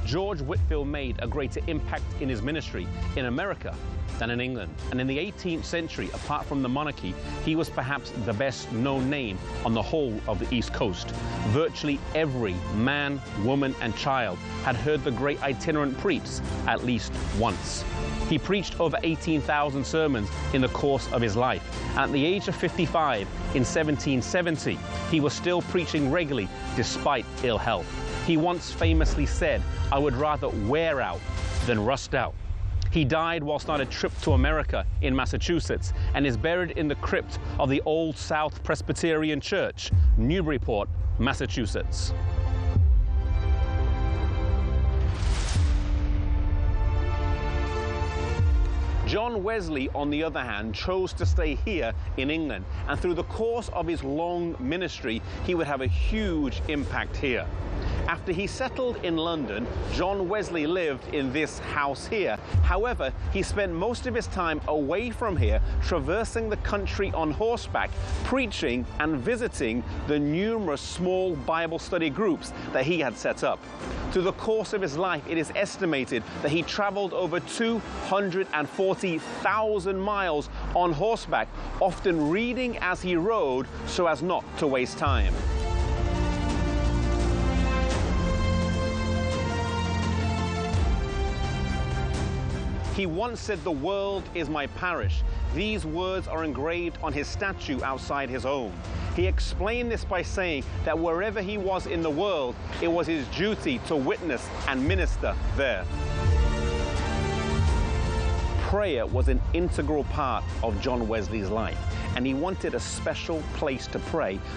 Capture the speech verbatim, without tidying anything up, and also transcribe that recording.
George Whitefield made a greater impact in his ministry in America than in England. And in the eighteenth century, apart from the monarchy, he was perhaps the best known name on the whole of the East Coast. Virtually every man, woman, and child had heard the great itinerant preach at least once. He preached over eighteen thousand sermons in the course of his life. At the age of fifty-five, in seventeen seventy, he was still preaching regularly despite ill health. He once famously said, "I would rather wear out than rust out." He died whilst on a trip to America in Massachusetts and is buried in the crypt of the Old South Presbyterian Church, Newburyport, Massachusetts. John Wesley, on the other hand, chose to stay here in England, and through the course of his long ministry, he would have a huge impact here. After he settled in London, John Wesley lived in this house here. However, he spent most of his time away from here, traversing the country on horseback, preaching and visiting the numerous small Bible study groups that he had set up. Through the course of his life, it is estimated that he traveled over two hundred forty thousand miles on horseback, often reading as he rode so as not to waste time. He once said, "The world is my parish." These words are engraved on his statue outside his home. He explained this by saying that wherever he was in the world, it was his duty to witness and minister there. Prayer was an integral part of John Wesley's life, and he wanted a special place to pray